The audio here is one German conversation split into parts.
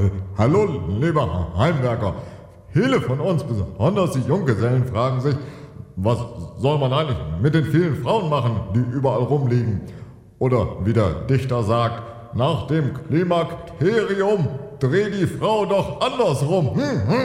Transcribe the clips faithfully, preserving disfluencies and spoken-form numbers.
Hallo, lieber Heimwerker. Viele von uns, besonders die Junggesellen, fragen sich, was soll man eigentlich mit den vielen Frauen machen, die überall rumliegen? Oder wie der Dichter sagt, nach dem Klimakterium dreh die Frau doch andersrum.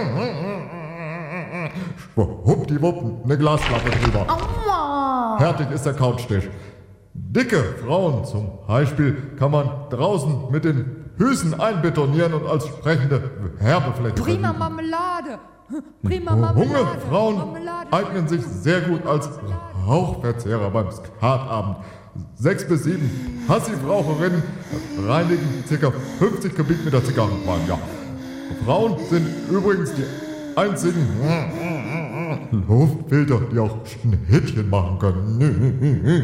Schwuppdiwupp, eine Glasplatte drüber. Aua. Fertig ist der Couchtisch. Dicke Frauen zum Beispiel kann man draußen mit den Füßen einbetonieren und als sprechende Werbefläche Prima vermieten. Marmelade. Prima Marmelade. Hungerfrauen Marmelade. eignen sich sehr gut als Rauchverzehrer beim Skatabend. Sechs bis sieben Passivraucherinnen reinigen ca. fünfzig Kubikmeter Zigarren pro Jahr. Frauen sind übrigens die einzigen Luftfilter, die auch Schnittchen machen können.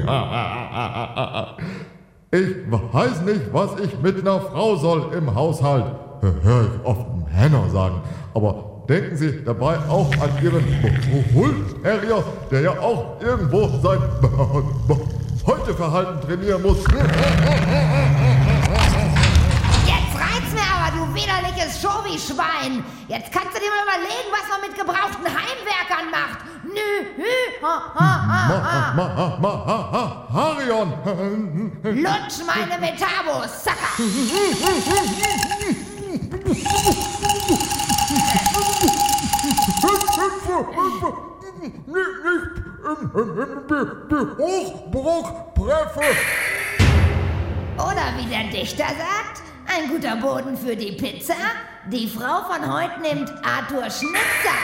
Ich weiß nicht, was ich mit einer Frau soll im Haushalt, höre ich oft Männer sagen. Aber denken Sie dabei auch an Ihren Bull-Terrier, der ja auch irgendwo sein Beuteverhalten trainieren muss. Jetzt reizt mir aber, du widerliches Schovi-Schwein. Jetzt kannst du dir mal überlegen, was man mit gebrauchten Heimwerkern macht. Nü, hü, ha, ha, ha, ha. Ma, ma, ma, ha, ha, Harion! Lutsch meine Metabos, Sacker. Hochbruchpreffe! Oder wie der Dichter sagt, ein guter Boden für die Pizza. Die Frau von heute nimmt Arthur Schnitzer.